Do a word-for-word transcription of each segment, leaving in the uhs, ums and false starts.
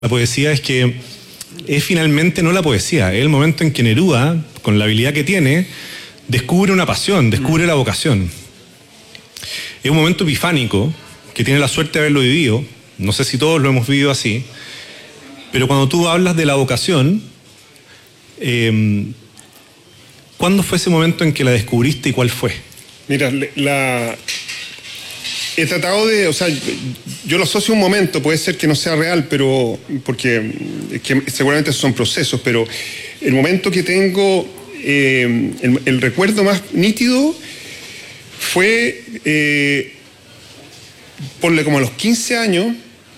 la poesía es que es finalmente no la poesía, es el momento en que Neruda, con la habilidad que tiene, descubre una pasión, descubre la vocación. Es un momento epifánico, que tiene la suerte de haberlo vivido, no sé si todos lo hemos vivido así, pero cuando tú hablas de la vocación, eh, ¿cuándo fue ese momento en que la descubriste y cuál fue? Mira, la... he tratado de, o sea, yo lo asocio a un momento, puede ser que no sea real, pero porque que seguramente son procesos, pero el momento que tengo, eh, el, el recuerdo más nítido fue, eh, ponle como a los quince años,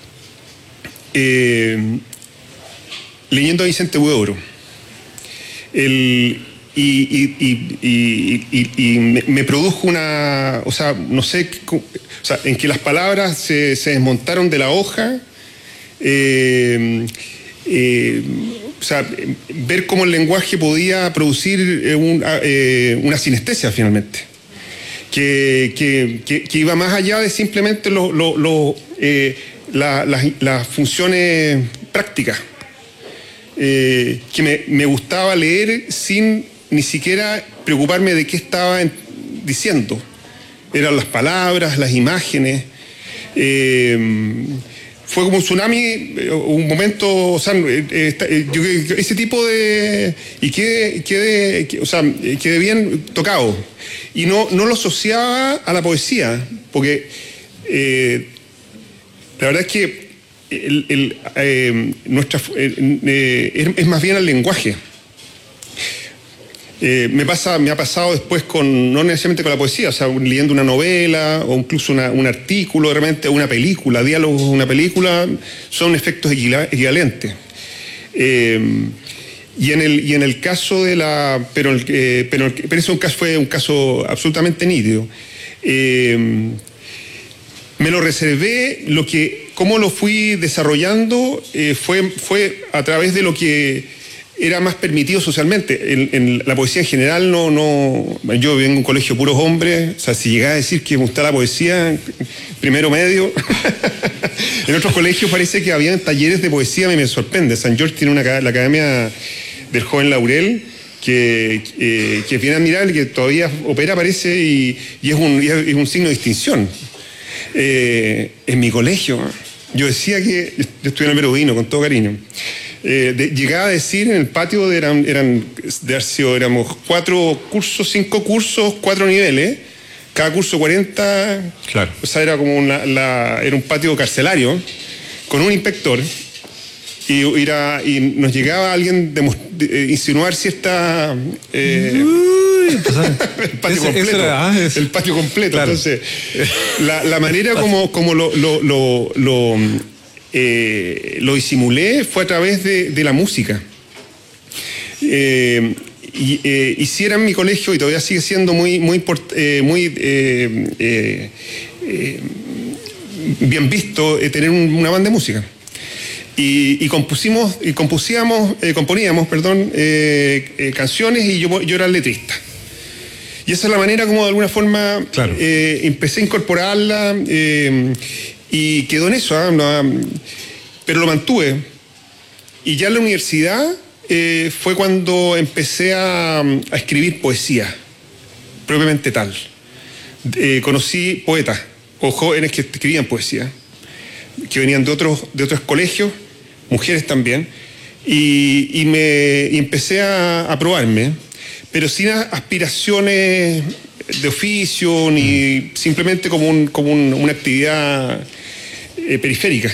eh, leyendo a Vicente Huidobro. El... Y, y, y, y, y, y me, me produjo una, o sea, no sé, o sea, en que las palabras se, se desmontaron de la hoja, eh, eh, o sea, ver cómo el lenguaje podía producir un, eh, una sinestesia finalmente, que, que, que, que iba más allá de simplemente lo, lo, lo, eh, la, las, las funciones prácticas, eh, que me, me gustaba leer sin ni siquiera preocuparme de qué estaba diciendo. Eran las palabras, las imágenes. Eh, fue como un tsunami, un momento, o sea, eh, yo, ese tipo de... Y quedé, quedé, o sea, quedé bien tocado. Y no, no lo asociaba a la poesía, porque eh, la verdad es que el, el, eh, nuestra, eh, es, es más bien el lenguaje. Eh, me, pasa, me ha pasado después con, no necesariamente con la poesía, o sea, leyendo una novela o incluso una, un artículo, de repente una película, diálogos de una película, son efectos equivalentes. Eh, y, en el, y en el caso de la... Pero, eh, pero, pero ese un caso, fue un caso absolutamente nítido. Eh, me lo reservé, lo que, cómo lo fui desarrollando eh, fue, fue a través de lo que era más permitido socialmente. En, en la poesía en general no, no... Yo vengo de un colegio puros hombres, o sea, si llegaba a decir que me gustaba la poesía, primero medio. En otros colegios parece que habían talleres de poesía, a mí me sorprende. San George tiene una, la Academia del Joven Laurel, que, eh, que es bien admirable, que todavía opera, parece, y, y es, un, y es un signo de distinción. Eh, en mi colegio, yo decía que... Yo estudié en el Perudino, con todo cariño. Eh, de, llegaba a decir en el patio, de eran, eran, de Arcio, éramos cuatro cursos, cinco cursos, cuatro niveles, cada curso cuarenta, claro. O sea, era como una, la, era un patio carcelario, con un inspector, y, era, y nos llegaba alguien de, de, insinuar cierta... Eh, Uy, el patio ese, completo, era, ah, es, el patio completo, claro. Entonces, la, la manera como, como lo... lo, lo, lo Eh, lo disimulé fue a través de, de la música. Eh, y, eh, y si era en mi colegio, y todavía sigue siendo muy, muy, eh, muy eh, eh, eh, bien visto eh, tener un, una banda de música. Y, y compusimos, y compusíamos, eh, componíamos, perdón, eh, eh, canciones, y yo, yo era el letrista. Y esa es la manera como de alguna forma claro. eh, empecé a incorporarla. Eh, Y quedó en eso, ¿eh? No, pero lo mantuve. Y ya en la universidad eh, fue cuando empecé a, a escribir poesía, propiamente tal. Eh, conocí poetas o jóvenes que escribían poesía, que venían de otros, de otros colegios, mujeres también, y, y, me, y empecé a, a probarme, pero sin aspiraciones de oficio, ni simplemente como, un, como un, una actividad eh, periférica.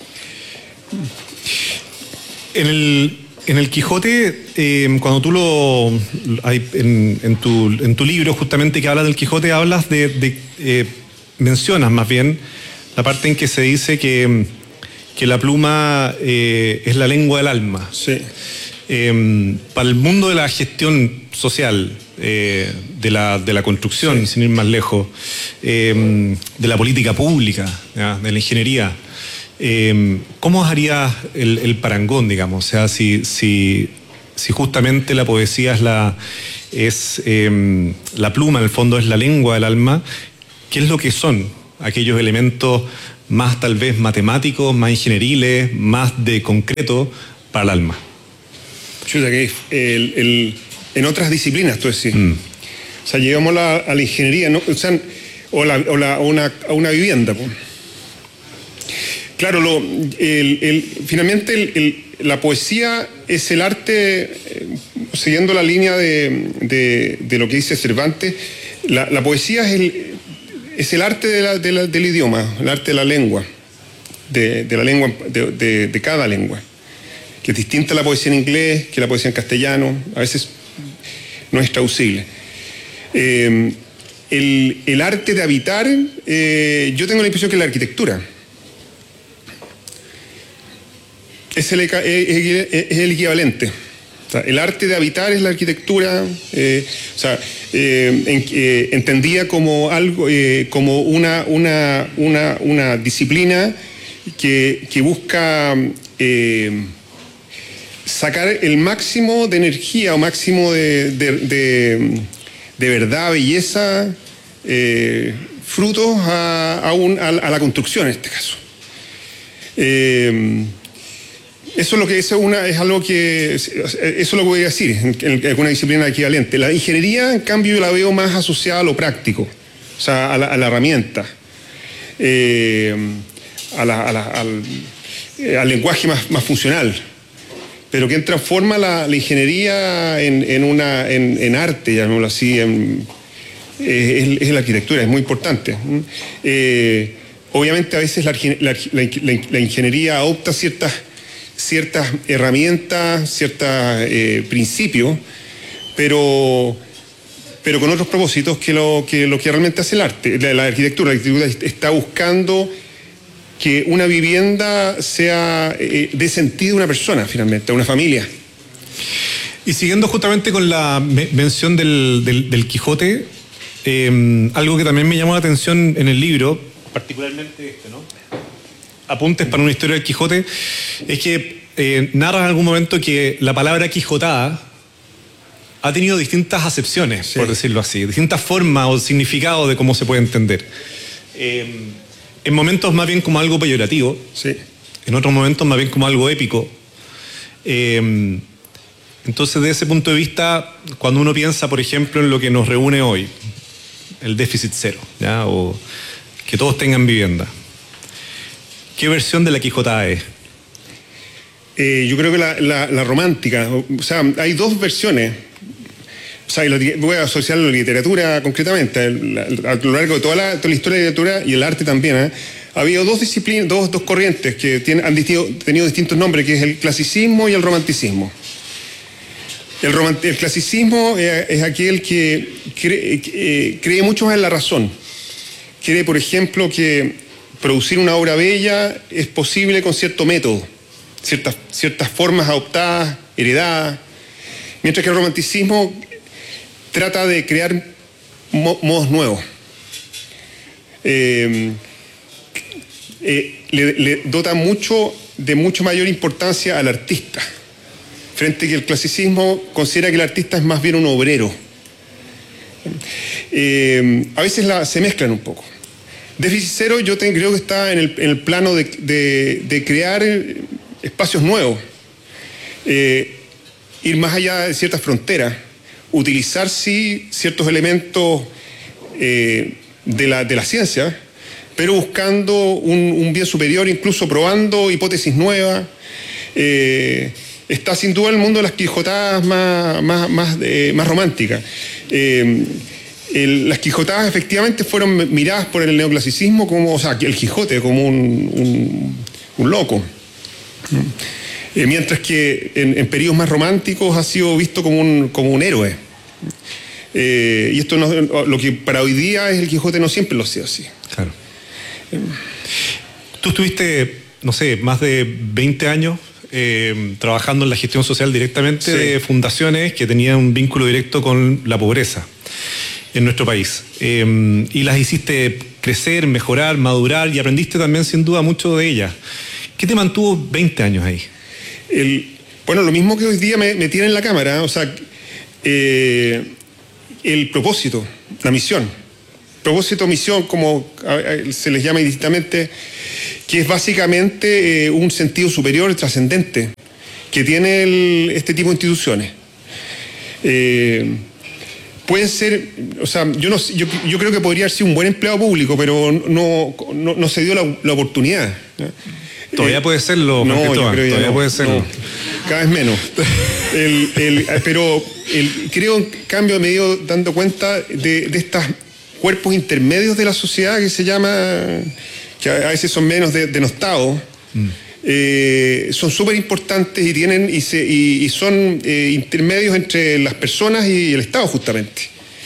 En el, en el Quijote, eh, cuando tú lo... Hay, en, en, tu, en tu libro, justamente, que hablas del Quijote, hablas de... de eh, mencionas, más bien, la parte en que se dice que, que la pluma eh, es la lengua del alma. Sí. Eh, para el mundo de la gestión social, eh, de, la, de la construcción, sí. Sin ir más lejos, eh, de la política pública, ¿ya? De la ingeniería, eh, ¿cómo harías el, el parangón, digamos? O sea, si, si, si justamente la poesía es, la, es eh, la pluma, en el fondo es la lengua del alma, ¿qué es lo que son aquellos elementos más tal vez matemáticos, más ingenieriles, más de concreto para el alma. Chuta, que el, el, en otras disciplinas, tú decís. Mm. O sea, llegamos a la, a la ingeniería, ¿no? O sea, o, la, o, la, o una, a una vivienda. Pues. Claro, lo, el, el, finalmente el, el, la poesía es el arte, eh, siguiendo la línea de, de, de lo que dice Cervantes, la, la poesía es el, es el arte de la, de la, del idioma, el arte de la lengua, de, de la lengua, de, de, de cada lengua, que es distinta a la poesía en inglés, que la poesía en castellano, a veces no es traducible. Eh, el, el arte de habitar, eh, yo tengo la impresión que es la arquitectura. Es el, es, es el equivalente. O sea, el arte de habitar es la arquitectura, eh, o sea, eh, en, eh, entendida como algo, eh, como una, una, una, una disciplina que, que busca eh, sacar el máximo de energía o máximo de, de, de, de verdad, belleza, eh, frutos a, a, un, a, a la construcción en este caso. Eh, Eso es lo que eso es, una, es algo que eso es lo que voy a decir en alguna disciplina equivalente. La ingeniería, en cambio, yo la veo más asociada a lo práctico, o sea, a la, a la herramienta, eh, a la, a la, al, al lenguaje más, más funcional, pero que transforma la, la ingeniería en, en una en, en arte, llamémoslo así, en, es, es la arquitectura, es muy importante. Eh, obviamente, a veces la, la, la, la ingeniería adopta ciertas ciertas herramientas, ciertos eh, principios, pero, pero con otros propósitos que lo, que lo que realmente hace el arte, la, la arquitectura. La arquitectura está buscando que una vivienda sea eh, dé sentido a una persona, finalmente, a una familia. Y siguiendo justamente con la me- mención del, del, del Quijote, eh, algo que también me llamó la atención en el libro, particularmente este, ¿no? Apuntes para una historia del Quijote, es que eh, narra en algún momento que la palabra quijotada ha tenido distintas acepciones, sí, por decirlo así, distintas formas o significados de cómo se puede entender. Eh, en momentos más bien como algo peyorativo, sí, en otros momentos más bien como algo épico. Eh, entonces, desde ese punto de vista, cuando uno piensa, por ejemplo, en lo que nos reúne hoy, el déficit cero, ¿ya? O que todos tengan vivienda, ¿qué versión de la Quijotada es? Eh, yo creo que la, la, la romántica, o sea, hay dos versiones. O sea, voy a asociarlo a la literatura concretamente. A lo largo de toda la, toda la historia de la literatura y el arte también, ¿eh? Ha habido dos disciplinas, dos, dos corrientes que tienen, han tenido, tenido distintos nombres, que es el clasicismo y el romanticismo. El, romant, el clasicismo es, es aquel que cree, eh, cree mucho más en la razón. Cree, por ejemplo, que producir una obra bella es posible con cierto método, ciertas, ciertas formas adoptadas, heredadas, mientras que el romanticismo trata de crear mo modos nuevos. Eh, eh, le, le dota mucho de mucho mayor importancia al artista, frente a que el clasicismo considera que el artista es más bien un obrero. Eh, a veces la, se mezclan un poco. Déficit cero yo te, creo que está en el, en el plano de, de, de crear espacios nuevos, eh, ir más allá de ciertas fronteras, utilizar sí ciertos elementos eh, de, la, de la ciencia, pero buscando un, un bien superior, incluso probando hipótesis nuevas. Eh, está sin duda el mundo de las quijotadas más, más, más, eh, más románticas. Eh, El, las Quijotadas efectivamente fueron miradas por el neoclasicismo como, o sea, el Quijote como un, un, un loco. Eh, mientras que en, en periodos más románticos ha sido visto como un, como un héroe. Eh, y esto no, lo que para hoy día es el Quijote no siempre lo ha sido así. Claro. Eh. Tú estuviste, no sé, más de veinte años eh, trabajando en la gestión social directamente, sí, de fundaciones que tenían un vínculo directo con la pobreza en nuestro país. Eh, y las hiciste crecer, mejorar, madurar y aprendiste también sin duda mucho de ellas. ¿Qué te mantuvo veinte años ahí? El, bueno, lo mismo que hoy día me, me tiene en la cámara, o sea, eh, el propósito, la misión. propósito misión, como se les llama indistintamente, que es básicamente eh, un sentido superior trascendente que tiene el, este tipo de instituciones. Eh, pueden ser, o sea, yo, no, yo, yo creo que podría ser un buen empleado público, pero no, no, no se dio la, la oportunidad, ¿no? Todavía eh, puede serlo, no, yo creo todavía no, puede serlo. No, cada vez menos. el, el, pero el, creo, en cambio, me he ido dando cuenta de, de estos cuerpos intermedios de la sociedad que se llama, que a veces son menos de, denostados, mm. eh, son súper importantes y, tienen, y, se, y, y son eh, intermedios entre las personas y el Estado, justamente.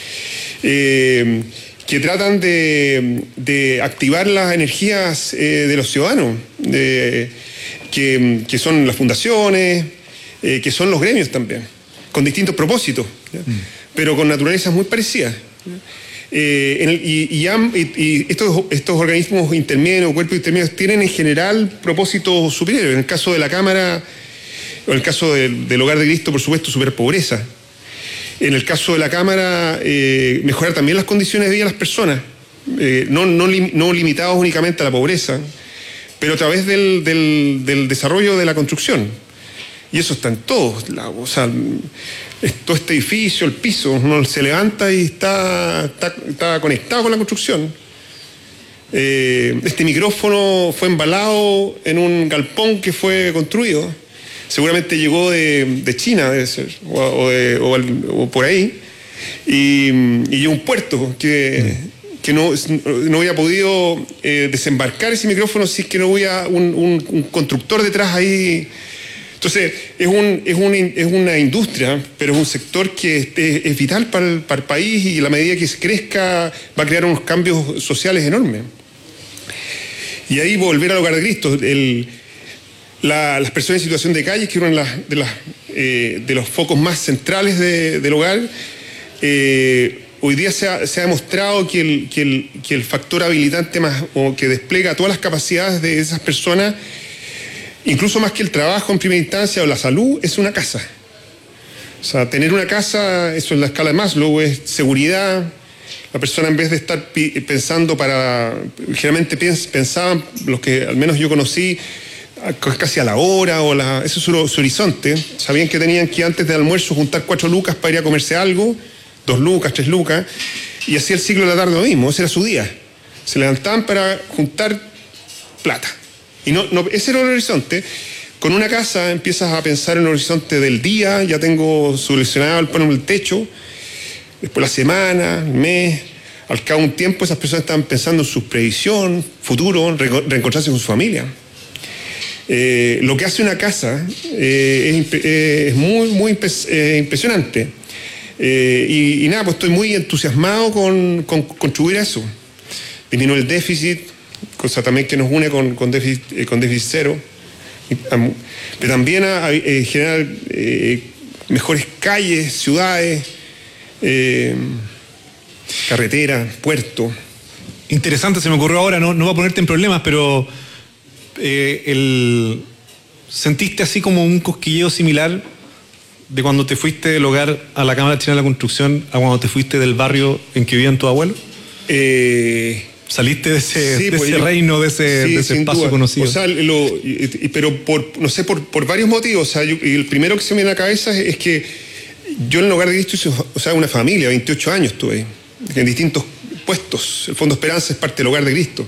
Eh, que tratan de, de activar las energías eh, de los ciudadanos, de, que, que son las fundaciones, eh, que son los gremios también, con distintos propósitos, mm. pero con naturalezas muy parecidas. Eh, en el, y y, y, y estos, estos organismos intermedios, cuerpos intermedios, tienen en general propósitos superiores. En el caso de la Cámara, o en el caso del, del Hogar de Cristo, por supuesto, superpobreza. En el caso de la Cámara, eh, mejorar también las condiciones de vida de las personas, eh, no, no, lim, no limitados únicamente a la pobreza, pero a través del, del, del desarrollo de la construcción. Y eso está en todos lados. O sea, todo este edificio, el piso, uno se levanta y está, está, está conectado con la construcción. Eh, este micrófono fue embalado en un galpón que fue construido. Seguramente llegó de, de China, debe ser, o, o, de, o, al, o por ahí, y, y llegó a un puerto que, que no, no hubiera podido eh, desembarcar ese micrófono si es que no hubiera un, un, un constructor detrás ahí. Entonces, es, un, es, un, es una industria, pero es un sector que es, es, es vital para el, para el país, y a la medida que se crezca va a crear unos cambios sociales enormes. Y ahí volver al Hogar de Cristo, el... La, las personas en situación de calle, que es uno de, las, de, las, eh, de los focos más centrales de, del hogar, eh, hoy día se ha, se ha demostrado que el, que, el, que el factor habilitante más, o que despliega todas las capacidades de esas personas, incluso más que el trabajo en primera instancia o la salud, es una casa. O sea, tener una casa, eso en la escala de Maslow, es seguridad. La persona, en vez de estar pensando para... Generalmente pensaban, los que al menos yo conocí, casi a la hora, o la, ese es su, su horizonte. Sabían que tenían que antes del almuerzo juntar cuatro lucas para ir a comerse algo, dos lucas, tres lucas, y así el ciclo de la tarde lo mismo, ese era su día. Se levantaban para juntar plata. Y no, no, ese era el horizonte. Con una casa empiezas a pensar en el horizonte del día, ya tengo solucionado el ponerme el techo, después la semana, el mes. Al cabo de un tiempo esas personas estaban pensando en su previsión, futuro, re reencontrarse con su familia. Eh, lo que hace una casa eh, es, es muy, muy eh, impresionante. Eh, y, y nada, pues estoy muy entusiasmado con, con contribuir a eso. Disminuir el déficit, cosa también que nos une con, con, déficit, eh, con déficit cero. Y, um, pero también a, a eh, generar eh, mejores calles, ciudades, eh, carreteras, puertos. Interesante, se me ocurrió ahora, no, no va a ponerte en problemas, pero... Eh, el, ¿sentiste así como un cosquilleo similar de cuando te fuiste del hogar a la Cámara Chilena de la Construcción a cuando te fuiste del barrio en que vivían tu abuelo? Eh, ¿Saliste de ese, sí, de pues ese yo, sí, de ese, de ese espacio duda. conocido? O sea, lo, pero por, no sé, por, por varios motivos. O sea, yo, el primero que se me viene a la cabeza es, es que yo en el Hogar de Cristo, o sea, una familia, veintiocho años tuve, en distintos puestos. El Fondo Esperanza es parte del Hogar de Cristo.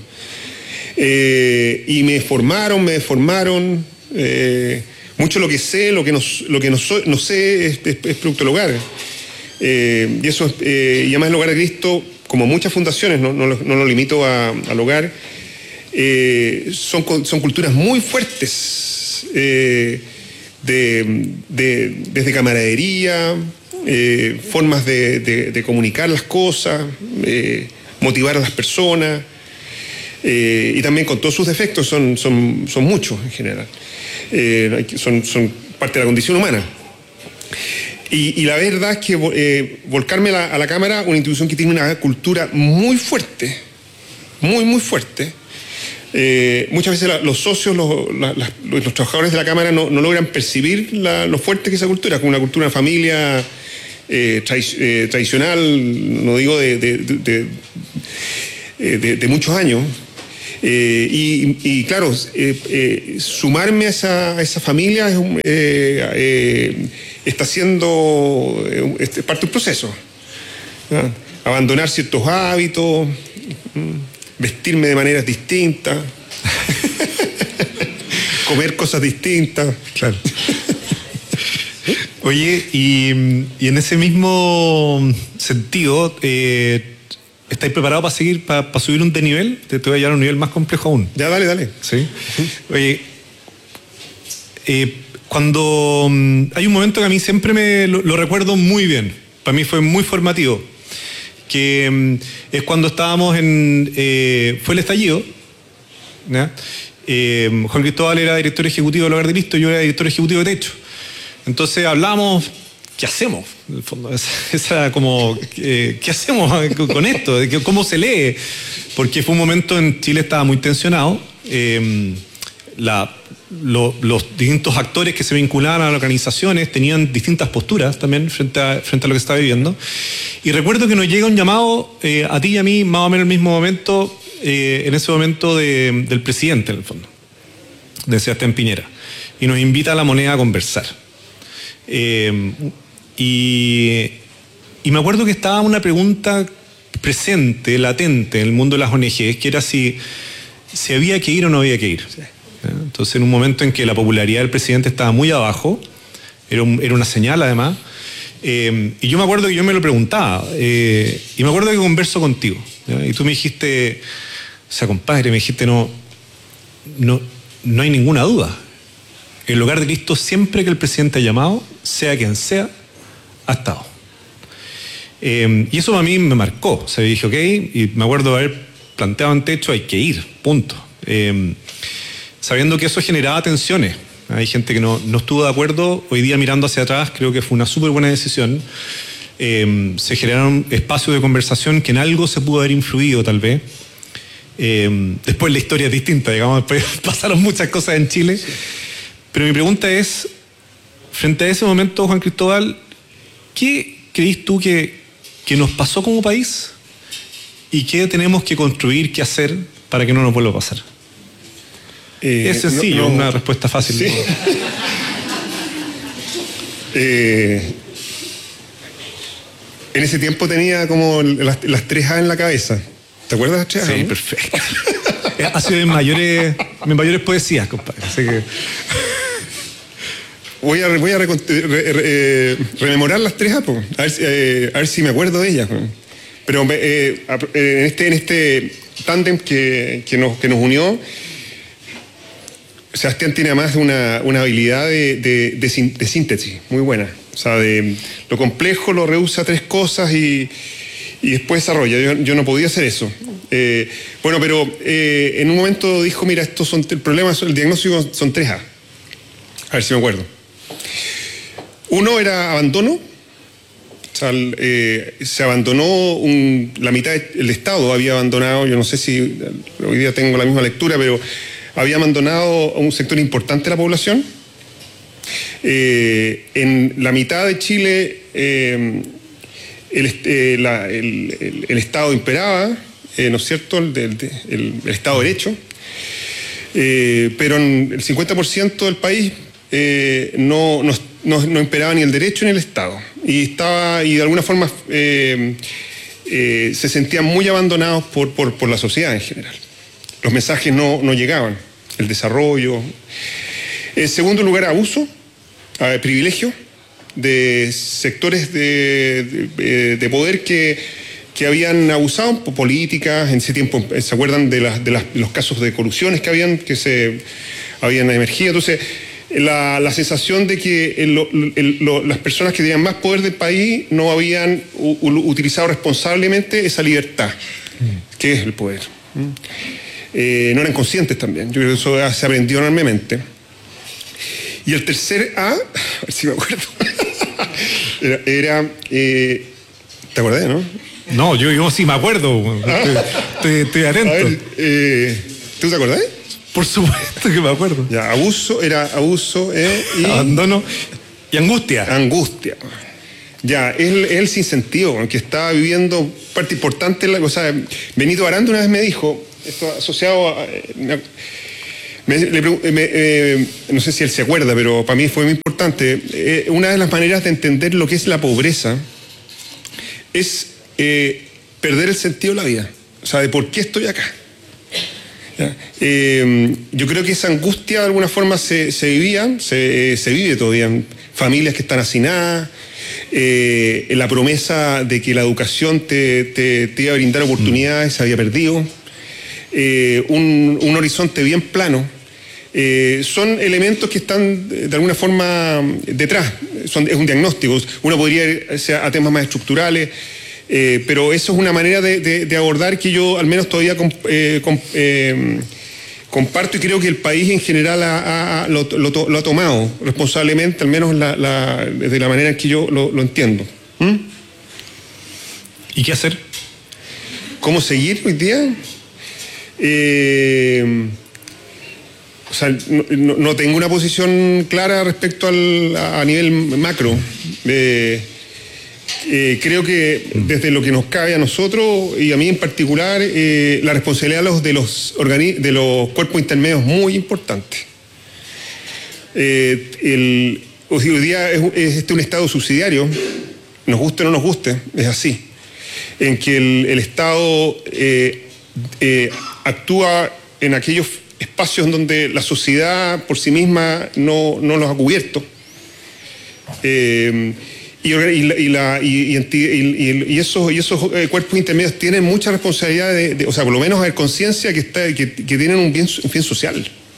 Eh, y me formaron, me formaron, eh, mucho lo que sé, lo que no, lo que no, soy, no sé es, es, es producto del hogar. Eh, y eso, eh, y además el Hogar de Cristo, como muchas fundaciones, no, no, no lo limito a, al hogar, eh, son, son culturas muy fuertes, eh, de, de, desde camaradería, eh, formas de, de, de comunicar las cosas, eh, motivar a las personas. Eh, y también con todos sus defectos, son, son, son muchos en general, eh, son, son parte de la condición humana. Y, y la verdad es que eh, volcarme a la, a la Cámara, una institución que tiene una cultura muy fuerte, muy, muy fuerte. Eh, muchas veces la, los socios, los, la, la, los, los trabajadores de la Cámara no, no logran percibir la, lo fuerte que es esa cultura, como una cultura de familia eh, tra, eh, tradicional, no digo de... de, de, de eh, de, de muchos años. Eh, y, y claro, eh, eh, sumarme a esa, a esa familia es un, eh, eh, está siendo eh, este, parte del proceso. ¿Ah? Abandonar ciertos hábitos, vestirme de maneras distintas, comer cosas distintas. Claro. Oye, y, y en ese mismo sentido, eh, ¿estáis preparados para seguir, para, para subir un de nivel? Te, te voy a llevar a un nivel más complejo aún. Ya, dale, dale. Sí. Oye, eh, cuando um, hay un momento que a mí siempre me lo, lo recuerdo muy bien, para mí fue muy formativo, que um, es cuando estábamos en, eh, fue el estallido, ¿ya? Eh, Juan Cristóbal era director ejecutivo del Hogar de Cristo, yo era director ejecutivo de Techo. Entonces hablamos, ¿qué hacemos? En el fondo, esa, esa como, eh, ¿qué hacemos con esto? ¿Cómo se lee? Porque fue un momento en Chile estaba muy tensionado. Eh, la, lo, los distintos actores que se vinculaban a las organizaciones tenían distintas posturas también frente a, frente a lo que se estaba viviendo. Y recuerdo que nos llega un llamado eh, a ti y a mí, más o menos en el mismo momento, eh, en ese momento de, del presidente, en el fondo, de Sebastián Piñera. Y nos invita a La Moneda a conversar. Eh, y, y me acuerdo que estaba una pregunta presente, latente en el mundo de las O N Ges, que era si, si había que ir o no había que ir. Entonces, en un momento en que la popularidad del presidente estaba muy abajo, era, un, era una señal además, eh, y yo me acuerdo que yo me lo preguntaba, eh, y me acuerdo que converso contigo, ¿ya? Y tú me dijiste, o sea, compadre, me dijiste, no, no, no hay ninguna duda. El Hogar de Cristo, siempre que el presidente ha llamado, sea quien sea, ha estado. Eh, y eso a mí me marcó. O sea, dije, ok, y me acuerdo de haber planteado en Techo, hay que ir, punto. Eh, sabiendo que eso generaba tensiones. Hay gente que no, no estuvo de acuerdo. Hoy día, mirando hacia atrás, creo que fue una súper buena decisión. Eh, se generaron espacios de conversación que en algo se pudo haber influido, tal vez. Eh, después la historia es distinta, digamos, después pasaron muchas cosas en Chile. Sí. Pero mi pregunta es, frente a ese momento, Juan Cristóbal, ¿qué crees tú que, que nos pasó como país y qué tenemos que construir, qué hacer para que no nos vuelva a pasar? Eh, es sencillo, no, no, una respuesta fácil. Sí. eh, en ese tiempo tenía como las, las tres A en la cabeza. ¿Te acuerdas de las tres A? Sí, ¿no? Perfecto. Ha sido de mayores, mis mayores poesías, compadre. Así que... Voy a, voy a re, re, re, rememorar las tres A, a ver, eh, a ver si me acuerdo de ellas. Pero eh, en este, en este tándem que, que, nos, que nos unió, Sebastián tiene además una, una habilidad de, de, de, de síntesis muy buena. O sea, de lo complejo lo reduce a tres cosas y, y después desarrolla. Yo, yo no podía hacer eso. Eh, bueno, pero eh, en un momento dijo, mira, estos son el problema, el diagnóstico son tres A. A ver si me acuerdo. Uno era abandono. O sea, eh, se abandonó un, la mitad del Estado había abandonado, yo no sé si hoy día tengo la misma lectura, pero había abandonado a un sector importante de la población. Eh, en la mitad de Chile eh, el, eh, la, el, el, el Estado imperaba, eh, ¿no es cierto?, el, el, el, el Estado de Derecho, eh, pero en el cincuenta por ciento del país eh, no, no, no, no imperaba ni el derecho ni el Estado. Y, estaba, y de alguna forma eh, eh, se sentían muy abandonados por, por, por la sociedad en general. Los mensajes no, no llegaban, el desarrollo. En segundo lugar, abuso, eh, privilegio de sectores de, de, de poder que, que habían abusado por políticas. En ese tiempo, ¿se acuerdan de, las, de, las, de los casos de corrupciones que habían, que se habían emergido? Entonces, la, la sensación de que el, el, lo, las personas que tenían más poder del país no habían u, u, utilizado responsablemente esa libertad, mm. que es el poder. ¿Mm? Eh, no eran conscientes también. Yo creo que eso se aprendió enormemente. Y el tercer A, a ver si me acuerdo, era, era eh, ¿te acordás, no? No, yo, yo sí me acuerdo. ¿Ah? Estoy, estoy atento. A ver, eh, ¿tú te acordás? Por supuesto que me acuerdo. Ya, abuso era abuso eh, y... abandono y angustia. Angustia. Ya, es el, es el sinsentido que está viviendo parte importante. O sea, Benito Aranda una vez me dijo, esto asociado a... Me, le, me, eh, no sé si él se acuerda, pero para mí fue muy importante. Eh, una de las maneras de entender lo que es la pobreza es eh, perder el sentido de la vida. O sea, de por qué estoy acá. Eh, yo creo que esa angustia de alguna forma se, se vivía, se, se vive todavía. Familias que están hacinadas, eh, la promesa de que la educación te, te, te iba a brindar oportunidades se había perdido. Eh, un, un horizonte bien plano. Eh, son elementos que están de alguna forma detrás. Son, es un diagnóstico. Uno podría ir a temas más estructurales. Eh, pero eso es una manera de, de, de abordar que yo al menos todavía comp, eh, comp, eh, comparto y creo que el país en general ha, ha, lo, lo, lo ha tomado responsablemente, al menos la, la, de la manera en que yo lo, lo entiendo. ¿Mm? ¿Y qué hacer? ¿Cómo seguir hoy día? Eh, o sea, no, no, no tengo una posición clara respecto al, a, a nivel macro. Eh, Eh, creo que desde lo que nos cabe a nosotros y a mí en particular, eh, la responsabilidad de los, de los, organi- de los cuerpos intermedios es muy importante. Eh, el, hoy día es, es este un Estado subsidiario, nos guste o no nos guste, es así, en que el, el Estado eh, eh, actúa en aquellos espacios donde la sociedad por sí misma no, no los ha cubierto. Eh, Y, y, la, y, y, y esos, y esos cuerpos intermedios tienen mucha responsabilidad, de, de, o sea, por lo menos haber conciencia que, está, que, que tienen un bien, un bien social,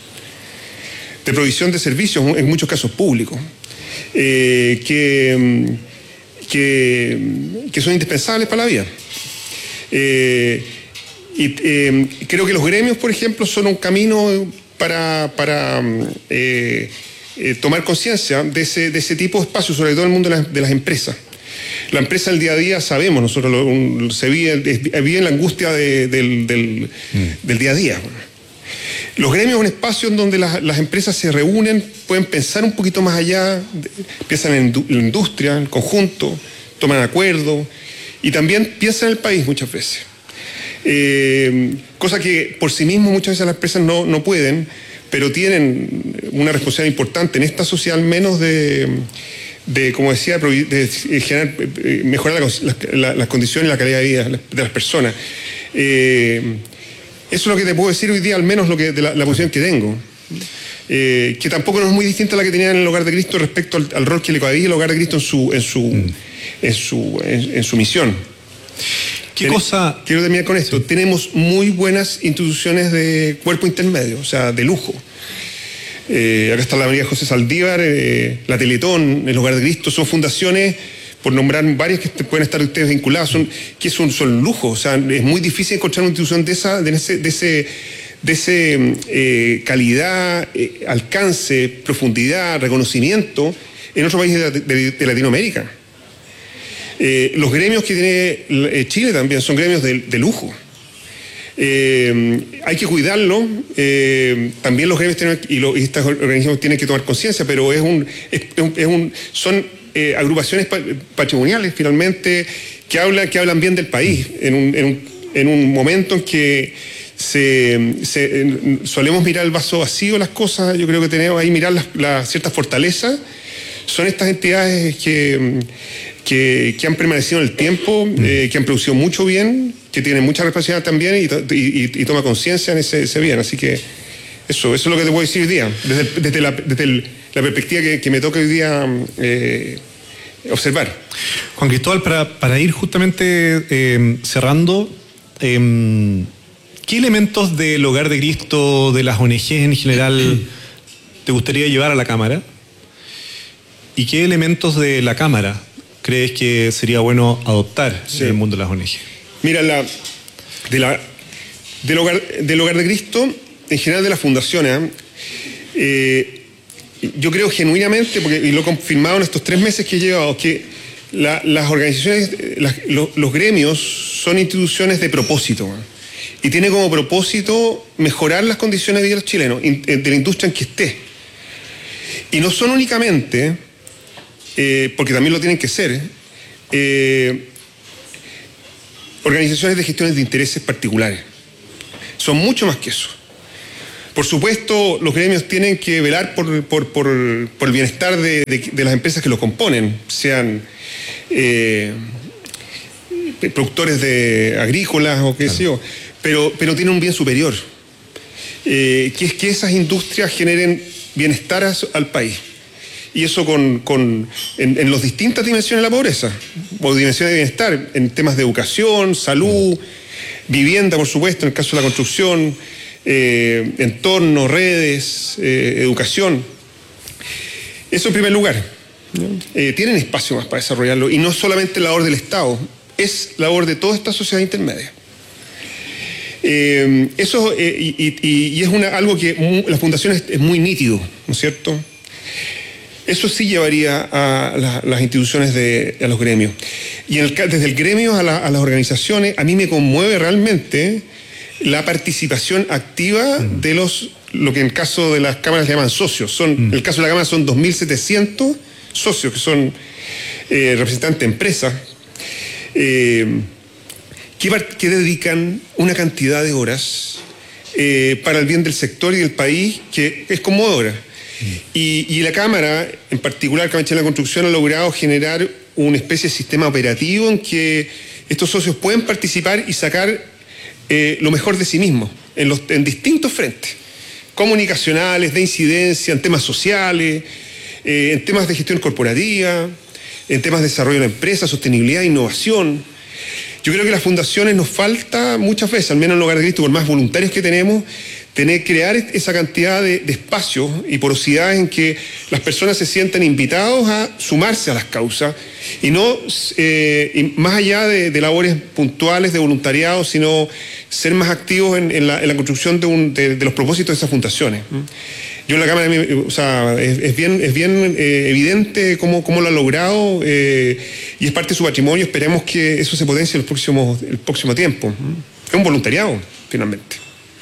de provisión de servicios, en muchos casos públicos, eh, que, que, que son indispensables para la vida. Eh, y eh, creo que los gremios, por ejemplo, son un camino para... para eh, Eh, tomar conciencia de ese, de ese tipo de espacios, sobre todo en el mundo de las, de las empresas. La empresa el día a día, sabemos, nosotros lo, un, se vive, vive en la angustia de, del, del, mm. del día a día. Los gremios son espacios en donde las, las empresas se reúnen, pueden pensar un poquito más allá, piensan en la industria, en el conjunto, toman acuerdos y también piensan en el país muchas veces. Eh, cosa que por sí mismo muchas veces las empresas no, no pueden, pero tienen una responsabilidad importante en esta sociedad, al menos de, de como decía, de generar, mejorar las la, la condiciones y la calidad de vida de las personas. Eh, eso es lo que te puedo decir hoy día, al menos lo que, de la, la posición que tengo. Eh, que tampoco no es muy distinta a la que tenía en el Hogar de Cristo respecto al, al rol que le cabía el Hogar de Cristo en su, en su, mm. en su, en, en su misión. ¿Qué cosa? Quiero terminar con esto. Sí. Tenemos muy buenas instituciones de cuerpo intermedio, o sea, de lujo. Eh, acá está la María José Saldívar, eh, la Teletón, el Hogar de Cristo, son fundaciones, por nombrar varias que pueden estar ustedes vinculadas, son, que son, son lujos. O sea, es muy difícil encontrar una institución de esa, de ese, de ese, de ese eh, calidad, eh, alcance, profundidad, reconocimiento en otros países de, de, de Latinoamérica. Eh, los gremios que tiene Chile también son gremios de, de lujo. Eh, hay que cuidarlo. Eh, también los gremios tienen, y, lo, y estos organismos tienen que tomar conciencia, pero es un, es, es un, son eh, agrupaciones patrimoniales finalmente que hablan, que hablan bien del país en un, en un, en un momento en que se, se, en, solemos mirar el vaso vacío las cosas. Yo creo que tenemos ahí mirar las, las ciertas fortalezas. Son estas entidades que Que, que han permanecido en el tiempo, eh, que han producido mucho bien, que tienen mucha responsabilidad también y, y, y toma conciencia en ese, ese bien. Así que eso, eso es lo que te puedo decir hoy día, desde, desde, la, desde el, la perspectiva que, que me toca hoy día eh, observar. Juan Cristóbal, para, para ir justamente eh, cerrando, eh, ¿qué elementos del Hogar de Cristo, de las O N Ges en general, te gustaría llevar a la Cámara? ¿Y qué elementos de la Cámara crees que sería bueno adoptar sí. en el mundo de las O N Ges? Mira, la, de la, del, hogar, del Hogar de Cristo, en general de las fundaciones, eh, yo creo genuinamente, porque y lo he confirmado en estos tres meses que he llevado, que la, las organizaciones, las, los, los gremios son instituciones de propósito, y tiene como propósito mejorar las condiciones de vida de los chilenos, de la industria en que esté. Y no son únicamente... Eh, porque también lo tienen que ser, eh, organizaciones de gestiones de intereses particulares. Son mucho más que eso. Por supuesto, los gremios tienen que velar por, por, por, por el bienestar de, de, de las empresas que los componen, sean eh, productores de agrícolas o qué sé yo, pero, pero tienen un bien superior, eh, que es que esas industrias generen bienestar al país. Y eso con, con, en, en las distintas dimensiones de la pobreza, o dimensiones de bienestar, en temas de educación, salud, vivienda, por supuesto, en el caso de la construcción, eh, entorno, redes, eh, educación. Eso en primer lugar. Eh, tienen espacio más para desarrollarlo, y no solamente labor del Estado, es labor de toda esta sociedad intermedia. Eh, eso, eh, y, y, y es una, algo que mu, la fundación es, es muy nítido, ¿no es cierto? Eso sí llevaría a la, las instituciones, de, a los gremios. Y en el, desde el gremio a, la, a las organizaciones, a mí me conmueve realmente la participación activa mm. de los, lo que en el caso de las cámaras llaman socios. Son, mm. En el caso de la cámara son dos mil setecientos socios, que son eh, representantes de empresas, eh, que, que dedican una cantidad de horas eh, para el bien del sector y del país, que es conmovedora. Y, y la Cámara, en particular, Cámara Chilena de la Construcción, ha logrado generar una especie de sistema operativo en que estos socios pueden participar y sacar eh, lo mejor de sí mismos en, los, en distintos frentes, comunicacionales, de incidencia, en temas sociales, eh, en temas de gestión corporativa, en temas de desarrollo de la empresa, sostenibilidad e innovación. Yo creo que a las fundaciones nos falta muchas veces, al menos en el Hogar de Cristo, por más voluntarios que tenemos, tener, crear esa cantidad de, de espacios y porosidades en que las personas se sientan invitados a sumarse a las causas y no eh, y más allá de, de labores puntuales de voluntariado, sino ser más activos en, en, la, en la construcción de, un, de, de los propósitos de esas fundaciones. Yo en la Cámara, o sea, es, es bien, es bien eh, evidente cómo, cómo lo ha logrado eh, y es parte de su patrimonio. Esperemos que eso se potencie en el próximo, el próximo tiempo. Es un voluntariado, finalmente.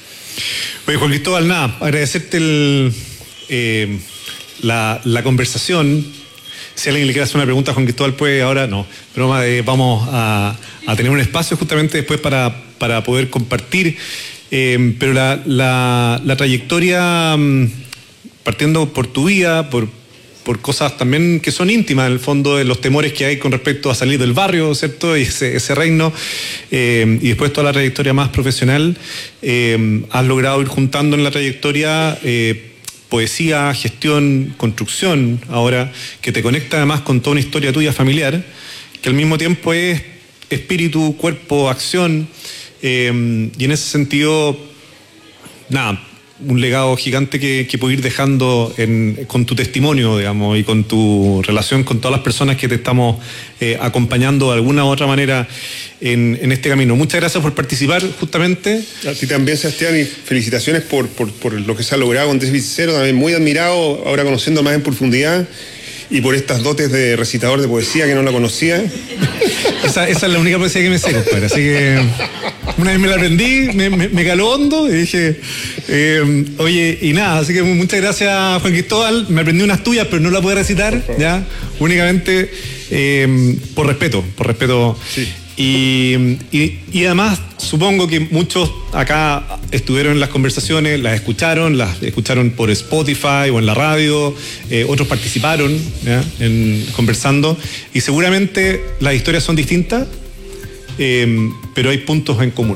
Oye, Juan Cristóbal, nada, agradecerte el, eh, la, la conversación. Si alguien le quiere hacer una pregunta a Juan Cristóbal, pues ahora no. Pero eh, vamos a, a tener un espacio justamente después para, para poder compartir. Eh, pero la, la, la trayectoria, partiendo por tu vida, por, por cosas también que son íntimas, en el fondo, de los temores que hay con respecto a salir del barrio, ¿cierto? Y ese, ese reino, eh, y después toda la trayectoria más profesional, eh, has logrado ir juntando en la trayectoria eh, poesía, gestión, construcción, ahora, que te conecta además con toda una historia tuya familiar, que al mismo tiempo es espíritu, cuerpo, acción, eh, y en ese sentido, nada, un legado gigante que, que puedes ir dejando en, con tu testimonio, digamos, y con tu relación con todas las personas que te estamos eh, acompañando de alguna u otra manera en, en este camino. Muchas gracias por participar, justamente. A ti también, Sebastián, y felicitaciones por, por, por lo que se ha logrado con Déficit Cero, también muy admirado, ahora conociendo más en profundidad, y por estas dotes de recitador de poesía que no la conocía. Esa, esa es la única poesía que me sé, compadre. Así que una vez me la aprendí, me, me, me caló hondo y dije, eh, oye, y nada, así que muchas gracias, Juan Cristóbal. Me aprendí unas tuyas, pero no la puedo recitar, ya, únicamente eh, por respeto, por respeto. Sí. Y, y, y además supongo que muchos acá estuvieron en las conversaciones, las escucharon, las escucharon por Spotify o en la radio, eh, otros participaron, ¿ya?, en, conversando, y seguramente las historias son distintas, eh, pero hay puntos en común.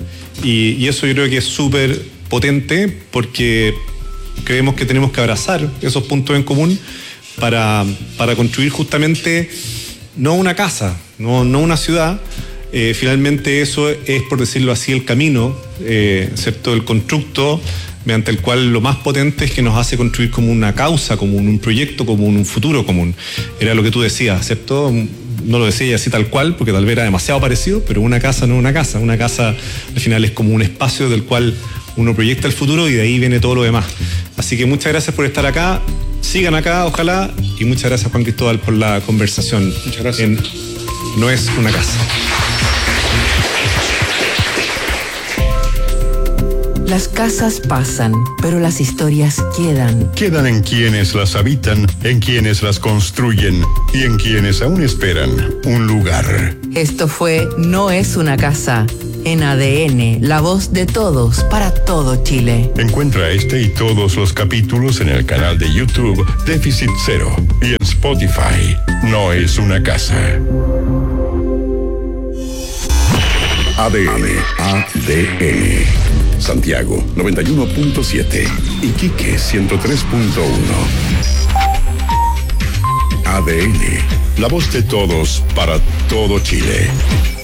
Y, y eso yo creo que es súper potente, porque creemos que tenemos que abrazar esos puntos en común para, para construir justamente no una casa, no, no una ciudad. Eh, finalmente eso es, por decirlo así, el camino, eh, ¿cierto?, el constructo mediante el cual lo más potente es que nos hace construir como una causa común, un proyecto común, un futuro común. Era lo que tú decías, ¿cierto? No lo decía así tal cual, porque tal vez era demasiado parecido, pero una casa no es una casa. Una casa al final es como un espacio del cual uno proyecta el futuro y de ahí viene todo lo demás. Así que muchas gracias por estar acá. Sigan acá, ojalá, y muchas gracias, Juan Cristóbal, por la conversación. Muchas gracias. En No es una casa. Las casas pasan, pero las historias quedan. Quedan en quienes las habitan, en quienes las construyen y en quienes aún esperan un lugar. Esto fue No es una casa. En A D N, la voz de todos para todo Chile. Encuentra este y todos los capítulos en el canal de YouTube Déficit Cero y en Spotify. No es una casa. A D N. A D N. Santiago noventa y uno punto siete. Iquique ciento tres punto uno. A D N. La voz de todos para todo Chile.